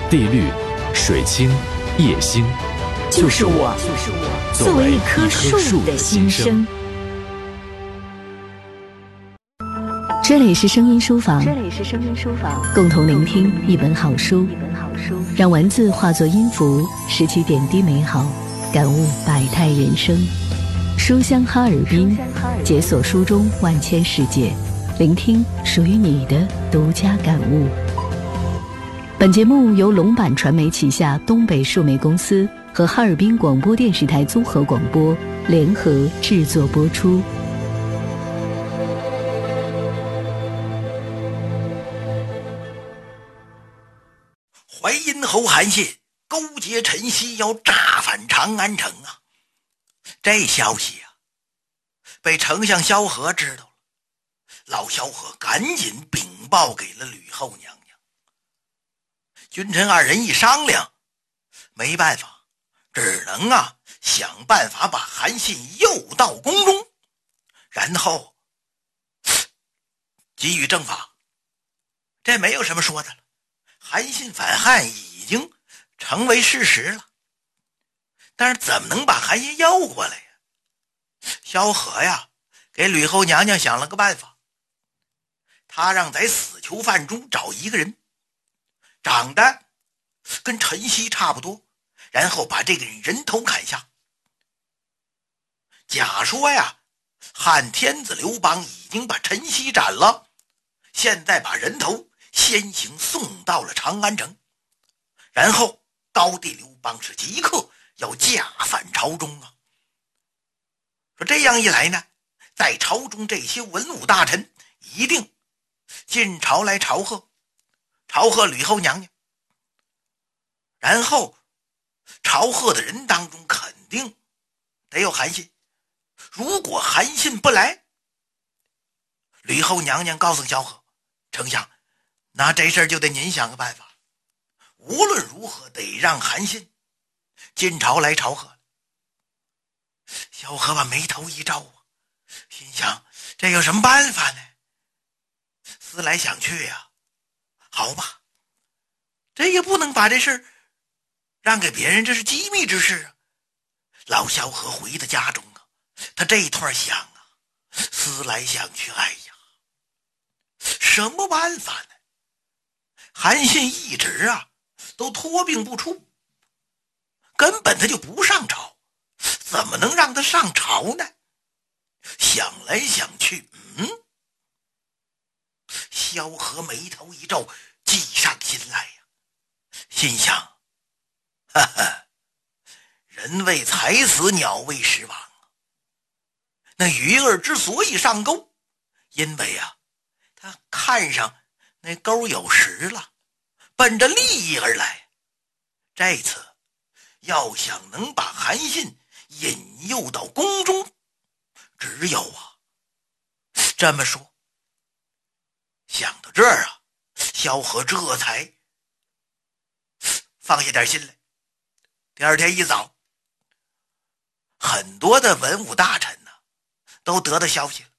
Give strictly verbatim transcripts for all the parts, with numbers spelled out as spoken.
地律、水清、夜星， 就是我，就是我，作为一棵树的心声。 这里是声音书房， 这里是声音书房， 共同聆听一本好书， 一本好书， 让文字化作音符，拾起点滴美好，感悟百态人生。书香哈尔滨，解锁书中万千世界，聆听属于你的独家感悟。本节目由龙版传媒旗下东北树莓公司和哈尔滨广播电视台综合广播联合制作播出。 淮阴侯韩信勾结陈豨要炸反长安城啊！这消息啊，被丞相萧何知道了。老萧何赶紧禀报给了吕后娘娘。君臣二人一商量，没办法，只能啊想办法把韩信诱到宫中，然后给予正法。这没有什么说的了，韩信反汉已经成为事实了。但是怎么能把韩信诱过来呀？萧何呀给吕后娘娘想了个办法，他让在死囚犯中找一个人，长得跟陈豨差不多，然后把这个人人头砍下。假说呀汉天子刘邦已经把陈豨斩了，现在把人头先行送到了长安城，然后高帝刘邦是即刻要驾返朝中啊。说这样一来呢，在朝中这些文武大臣一定进朝来朝贺，朝贺吕后娘娘。然后朝贺的人当中肯定得有韩信，如果韩信不来，吕后娘娘告诉萧何，丞相，那这事儿就得您想个办法，无论如何得让韩信进朝来朝贺。萧何把眉头一皱啊，心想这有什么办法呢？思来想去呀、啊，好吧，这也不能把这事让给别人，这是机密之事啊。老萧何回到家中啊，他这一段想啊，思来想去，哎呀，什么办法呢？韩信一直啊都托病不出，根本他就不上朝，怎么能让他上朝呢？想来想去，嗯，萧何眉头一皱，计上心来呀，心想，哈哈，人为财死，鸟为食亡。那鱼儿之所以上钩，因为啊他看上那钩有食了，奔着利益而来。这次要想能把韩信引诱到宫中，只有啊这么说。想到这儿啊，萧何这才放下点心来。第二天一早，很多的文武大臣呢、啊、都得到消息了，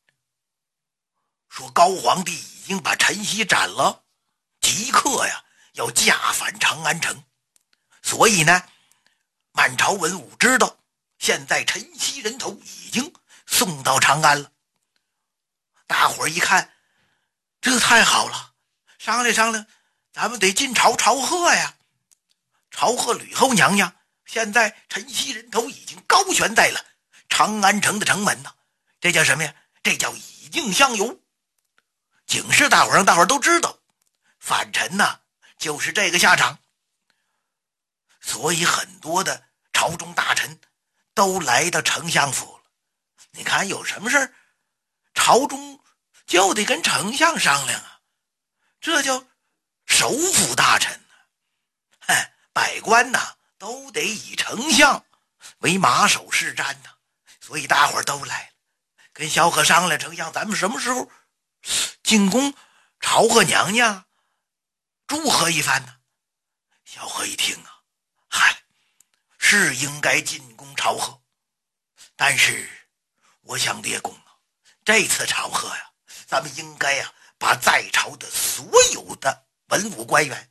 说高皇帝已经把陈豨斩了，即刻呀要驾返长安城。所以呢，满朝文武知道现在陈豨人头已经送到长安了。大伙儿一看，这太好了，商量商量，咱们得进朝朝贺呀。朝贺吕后娘娘，现在陈豨人头已经高悬在了长安城的城门呢。这叫什么呀？这叫以儆相尤。警示大伙儿，让大伙儿都知道，反臣呐就是这个下场。所以很多的朝中大臣都来到丞相府了。你看有什么事儿，朝中就得跟丞相商量啊，这叫首辅大臣呢、啊。哼，百官呐、啊、都得以丞相为马首是瞻呐、啊。所以大伙儿都来了，跟萧何商量，丞相咱们什么时候进宫朝贺娘娘，祝贺一番呢？萧何一听啊，嗨，是应该进宫朝贺，但是我想列公啊，这次朝贺呀，咱们应该呀把在朝的所有的文武官员